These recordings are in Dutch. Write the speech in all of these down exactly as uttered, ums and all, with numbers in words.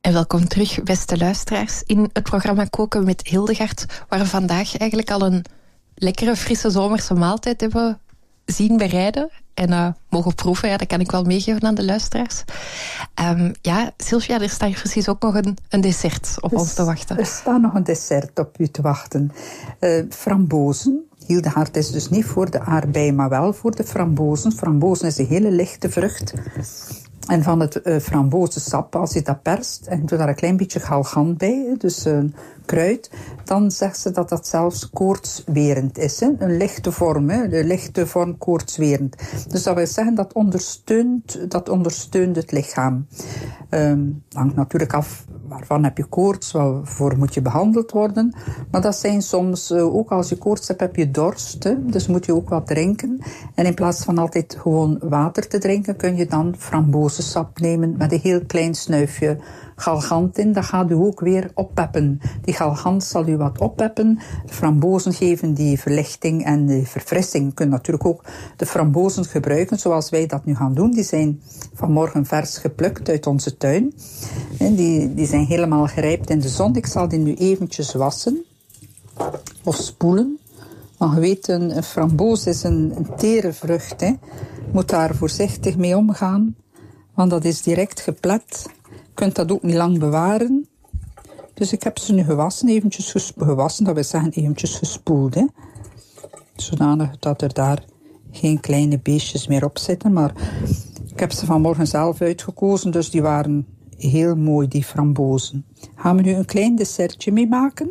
En welkom terug, beste luisteraars, in het programma Koken met Hildegard, waar we vandaag eigenlijk al een lekkere, frisse zomerse maaltijd hebben zien bereiden en uh, mogen proeven. Ja, dat kan ik wel meegeven aan de luisteraars. Um, ja, Sylvia, er staat precies ook nog een, een dessert op dus, ons te wachten. Er staat nog een dessert op u te wachten. Uh, frambozen. Hildegard is dus niet voor de aardbei, maar wel voor de frambozen. Frambozen is een hele lichte vrucht. En van het uh, frambozensap, als je dat perst en doe daar een klein beetje galgant bij, dus een uh, kruid, dan zegt ze dat dat zelfs koortswerend is. Hè? Een lichte vorm, hè? De lichte vorm koortswerend. Dus dat wil zeggen, dat ondersteunt, dat ondersteunt het lichaam. Um, hangt natuurlijk af waarvan heb je koorts, waarvoor moet je behandeld worden. Maar dat zijn soms, uh, ook als je koorts hebt, heb je dorst. Hè? Dus moet je ook wat drinken. En in plaats van altijd gewoon water te drinken, kun je dan frambozensap nemen met een heel klein snuifje galgant in. Dat gaat u ook weer oppeppen. Die galgant zal u wat oppeppen. De frambozen geven die verlichting en die verfrissing. Je kunt natuurlijk ook de frambozen gebruiken zoals wij dat nu gaan doen. Die zijn vanmorgen vers geplukt uit onze tuin. En die, die zijn helemaal gerijpt in de zon. Ik zal die nu eventjes wassen of spoelen. Maar je weet, een, een framboos is een, een tere vrucht. Hè. Je moet daar voorzichtig mee omgaan, want dat is direct geplet. Je kunt dat ook niet lang bewaren. Dus ik heb ze nu gewassen, eventjes gespo- gewassen, dat wil zeggen eventjes gespoeld. Hè. Zodanig dat er daar geen kleine beestjes meer op zitten. Maar ik heb ze vanmorgen zelf uitgekozen, dus die waren heel mooi, die frambozen. Gaan we nu een klein dessertje mee maken.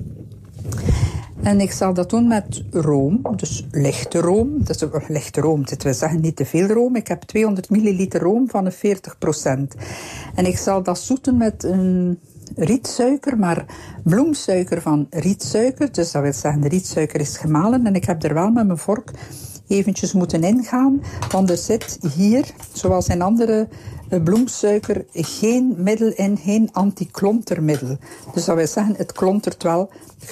En ik zal dat doen met room, dus lichte room. Dat is een lichte room, dat wil zeggen niet te veel room. Ik heb tweehonderd milliliter room van een veertig procent. En ik zal dat zoeten met een rietsuiker, maar bloemsuiker van rietsuiker. Dus dat wil zeggen, de rietsuiker is gemalen. En ik heb er wel met mijn vork eventjes moeten ingaan. Want er zit hier, zoals in andere bloemsuiker, geen middel in, geen antiklontermiddel. Dus dat wil zeggen, het klontert wel